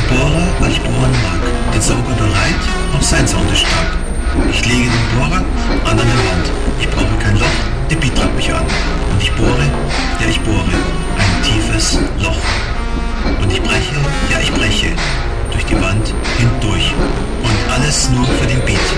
bohre, weil ich bohren mag. Den Sauger bereit, auch sein Sound ist stark. Ich lege den Bohrer an eine Wand. Ich brauche kein Loch, der Beat treibt mich an. Und ich bohre, ja ich bohre, ein tiefes Loch. Und ich breche, ja ich breche, durch die Wand hindurch. Und alles nur für den Beat.